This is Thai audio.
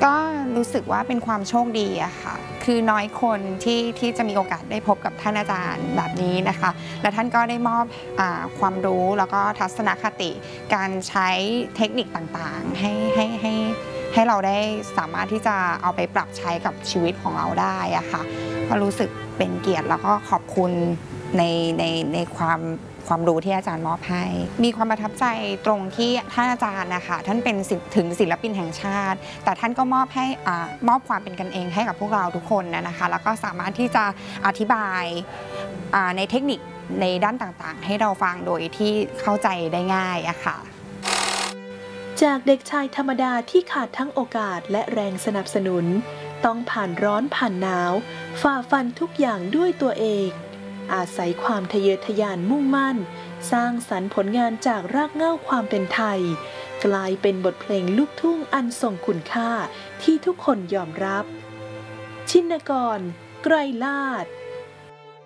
ก็รู้สึกว่าเป็นความโชคดีอะค่ะคือน้อยคนที่จะมีโอกาสได้พบกับท่านอาจารย์แบบนี้นะคะและท่านก็ได้มอบความรู้แล้วก็ทัศนคติการใช้เทคนิคต่างๆให้เราได้สามารถที่จะเอาไปปรับใช้กับชีวิตของเราได้อะค่ะก็รู้สึกเป็นเกียรติแล้วก็ขอบคุณในความรู้ที่อาจารย์มอบให้มีความประทับใจตรงที่ท่านอาจารย์นะคะท่านเป็นถึงศิลปินแห่งชาติแต่ท่านก็มอบให้มอบความเป็นกันเองให้กับพวกเราทุกคนนะคะแล้วก็สามารถที่จะอธิบายในเทคนิคในด้านต่างๆให้เราฟังโดยที่เข้าใจได้ง่ายอะค่ะจากเด็กชายธรรมดาที่ขาดทั้งโอกาสและแรงสนับสนุนต้องผ่านร้อนผ่านหนาวฝ่าฟันทุกอย่างด้วยตัวเองอาศัยความทะเยอทะยานมุ่งมั่นสร้างสรรค์ผลงานจากรากเหง้าความเป็นไทยกลายเป็นบทเพลงลูกทุ่งอันทรงคุณค่าที่ทุกคนยอมรับชินกร ไกรลาศ